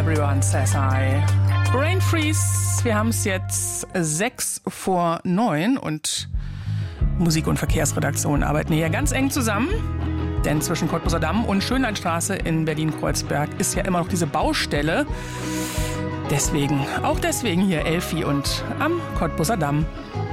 Everyone Says I. Brain Freeze, wir haben es jetzt 8:06 und Musik- und Verkehrsredaktion arbeiten hier ganz eng zusammen. Denn zwischen Cottbuser Damm und Schönlandstraße in Berlin-Kreuzberg ist ja immer noch diese Baustelle. Deswegen hier Elfi und am Cottbuser Damm.